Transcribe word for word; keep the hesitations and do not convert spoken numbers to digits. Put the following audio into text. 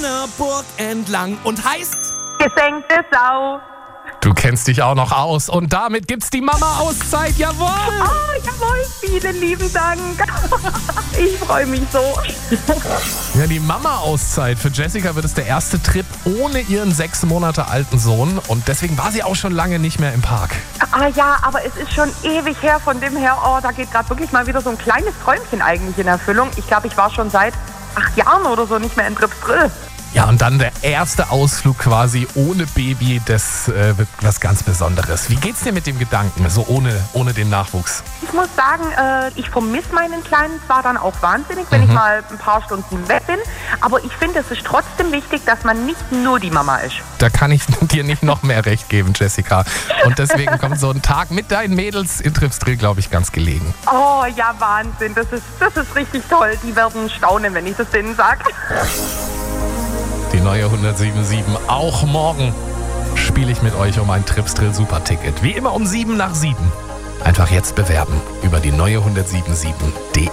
einer Burg entlang und heißt Gesenkte Sau. Du kennst dich auch noch aus und damit gibt's die Mama-Auszeit, jawohl! Oh, jawohl, vielen lieben Dank. Ich freue mich so. Ja, die Mama-Auszeit. Für Jessica wird es der erste Trip ohne ihren sechs Monate alten Sohn und deswegen war sie auch schon lange nicht mehr im Park. Ah ja, aber es ist schon ewig her, von dem her, oh, da geht gerade wirklich mal wieder so ein kleines Träumchen eigentlich in Erfüllung. Ich glaube, ich war schon seit acht Jahren oder so nicht mehr in Tripsdrill. Ja, und dann der erste Ausflug quasi ohne Baby, das äh, wird was ganz Besonderes. Wie geht's dir mit dem Gedanken, so ohne, ohne den Nachwuchs? Ich muss sagen, äh, ich vermisse meinen Kleinen zwar dann auch wahnsinnig, wenn Mhm. ich mal ein paar Stunden weg bin, aber ich finde, es ist trotzdem wichtig, dass man nicht nur die Mama ist. Da kann ich dir nicht noch mehr recht geben, Jessica. Und deswegen kommt so ein Tag mit deinen Mädels in Tripsdrill, glaube ich, ganz gelegen. Oh ja, Wahnsinn, das ist, das ist richtig toll. Die werden staunen, wenn ich das denen sage. Die neue hundertsieben Komma sieben. Auch morgen spiele ich mit euch um ein Tripsdrill Superticket. Wie immer um sieben nach sieben. Einfach jetzt bewerben über die neue hundertsieben Komma sieben punkt de.